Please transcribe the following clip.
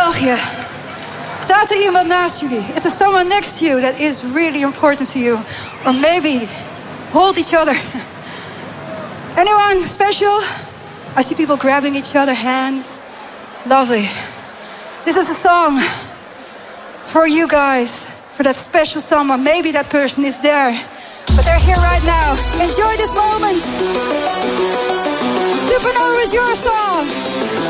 België. Staat er iemand naast jullie? Is there someone next to you that is really important to you? Or maybe hold each other. Anyone special? I see people grabbing each other's hands. Lovely. This is a song for you guys, for that special someone. Maybe that person is there, but they're here right now. Enjoy this moment. Supernova is your song.